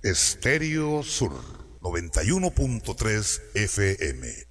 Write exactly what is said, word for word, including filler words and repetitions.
Estéreo Sur noventa y uno punto tres F M.